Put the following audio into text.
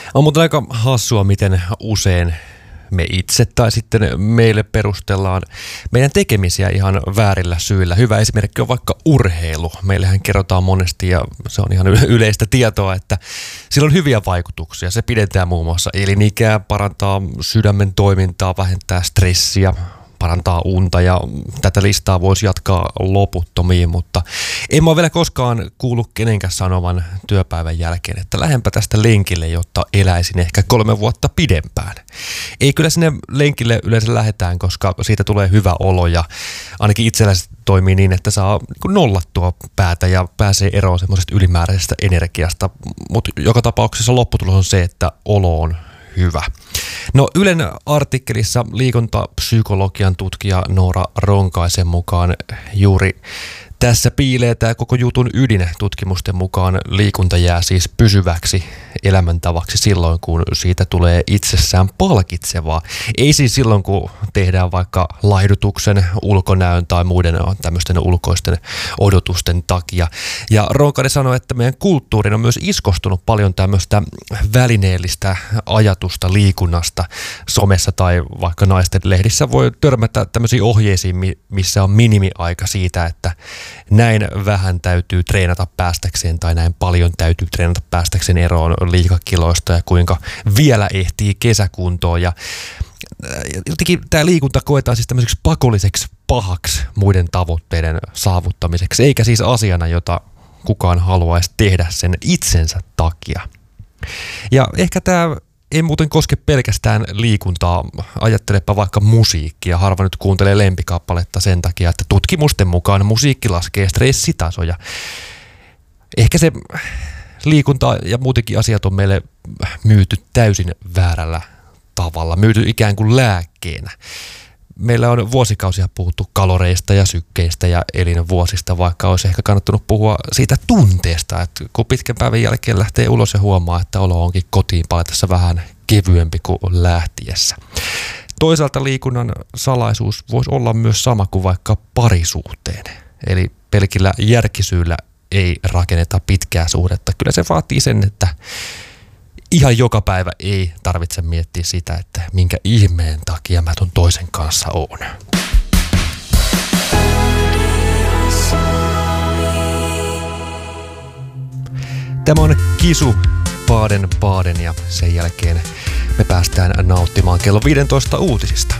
On muuten aika hassua, miten usein me itse tai sitten meille perustellaan meidän tekemisiä ihan väärillä syillä. Hyvä esimerkki on vaikka urheilu. Meillähän kerrotaan monesti, ja se on ihan yleistä tietoa, että sillä on hyviä vaikutuksia. Se pidentää muun muassa elinikää, parantaa sydämen toimintaa, vähentää stressiä, parantaa unta, ja tätä listaa voisi jatkaa loputtomiin, mutta en mä ole vielä koskaan kuullut kenenkään sanovan työpäivän jälkeen, että lähdenpä tästä lenkille, jotta eläisin ehkä 3 vuotta pidempään. Ei, kyllä sinne lenkille yleensä lähdetään, koska siitä tulee hyvä olo, ja ainakin itsellänsä toimii niin, että saa nollattua päätä ja pääsee eroon semmoisesta ylimääräisestä energiasta, mutta joka tapauksessa lopputulos on se, että olo on hyvä. No, Ylen artikkelissa liikuntapsykologian tutkija Noora Ronkaisen mukaan juuri tässä piilee tämä koko jutun ydin. Tutkimusten mukaan liikunta jää siis pysyväksi elämäntavaksi silloin, kun siitä tulee itsessään palkitsevaa. Ei siis silloin, kun tehdään vaikka laihdutuksen, ulkonäön tai muiden tämmöisten ulkoisten odotusten takia. Ja Ronkainen sanoi, että meidän kulttuuriin on myös iskostunut paljon tämmöistä välineellistä ajatusta liikunnasta. Somessa tai vaikka naisten lehdissä voi törmätä tämmöisiin ohjeisiin, missä on minimiaika siitä, että näin vähän täytyy treenata päästäkseen tai näin paljon täytyy treenata päästäkseen eroon liikakiloista ja kuinka vielä ehtii kesäkuntoon. Ja jotenkin tämä liikunta koetaan siis tämmöiseksi pakolliseksi pahaksi muiden tavoitteiden saavuttamiseksi, eikä siis asiana, jota kukaan haluaisi tehdä sen itsensä takia. Ja ehkä tämä ei muuten koske pelkästään liikuntaa. Ajattelepa vaikka musiikkia. Harva nyt kuuntelee lempikappaletta sen takia, että tutkimusten mukaan musiikki laskee stressitasoja. Ehkä se liikunta ja muutenkin asiat on meille myyty täysin väärällä tavalla. Myyty ikään kuin lääkkeenä. Meillä on vuosikausia puhuttu kaloreista ja sykkeistä ja elinvuosista, vaikka olisi ehkä kannattanut puhua siitä tunteesta, että kun pitkän päivän jälkeen lähtee ulos ja huomaa, että olo onkin kotiin palatessa vähän kevyempi kuin lähtiessä. Toisaalta liikunnan salaisuus voisi olla myös sama kuin vaikka parisuhteen. Eli pelkillä järkisyillä ei rakenneta pitkää suhdetta. Kyllä se vaatii sen, että ihan joka päivä ei tarvitse miettiä sitä, että minkä ihmeen takia mä ton toisen kanssa oon. Tämä on Kisu Baden Baden, ja sen jälkeen me päästään nauttimaan kello 15 uutisista.